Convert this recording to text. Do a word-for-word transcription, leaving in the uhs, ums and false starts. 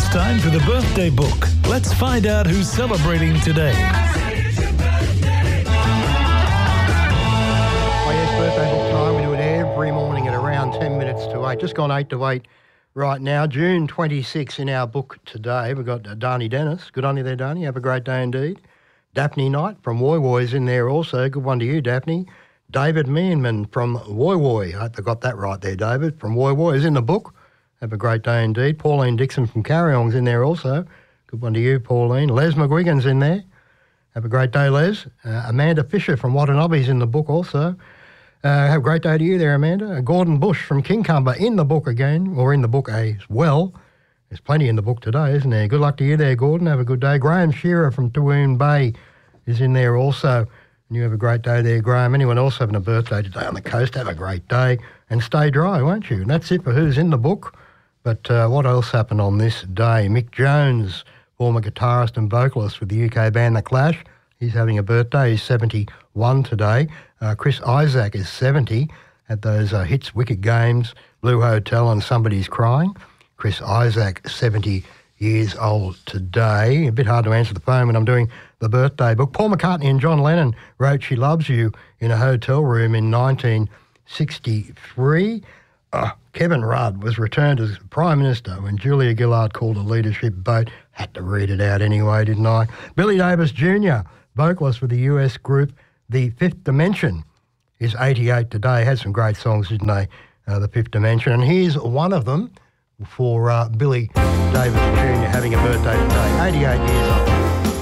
time for the birthday book. Let's find out who's celebrating today. Oh yes, birthday book time. We do it every morning at around ten minutes to eight. Just gone eight to eight right now. June twenty-sixth in our book today. We've got uh, Dani Dennis. Good on you there, Dani. Have a great day indeed. Daphne Knight from Woy Woy is in there also. Good one to you, Daphne. David Meehanman from Woy Woy. I hope I got that right there, David. From Woy Woy is in the book. Have a great day indeed. Pauline Dixon from Carryong's in there also. Good one to you, Pauline. Les McGuigan's in there. Have a great day, Les. Uh, Amanda Fisher from Watanabe's in the book also. Uh, have a great day to you there, Amanda. Uh, Gordon Bush from Kincumber in the book again, or in the book as well. There's plenty in the book today, isn't there? Good luck to you there, Gordon. Have a good day. Graham Shearer from Tawoon Bay is in there also. And you have a great day there, Graham. Anyone else having a birthday today on the coast, have a great day. And stay dry, won't you? And that's it for who's in the book. But uh, what else happened on this day? Mick Jones, former guitarist and vocalist with the U K band The Clash, he's having a birthday. He's seventy-one today. Uh, Chris Isaak is seventy. Had those uh, hits, Wicked Games, Blue Hotel and Somebody's Crying. Chris Isaak, seventy years old today. A bit hard to answer the phone when I'm doing the birthday book. Paul McCartney and John Lennon wrote She Loves You in a hotel room in nineteen sixty-three. Uh, Kevin Rudd was returned as Prime Minister when Julia Gillard called a leadership vote. Had to read it out anyway, didn't I? Billy Davis Junior, vocalist with the U S group The Fifth Dimension, is eighty-eight today. Had some great songs, didn't they? Uh, the Fifth Dimension. And here's one of them for uh, Billy Davis Junior having a birthday today, eighty-eight years old.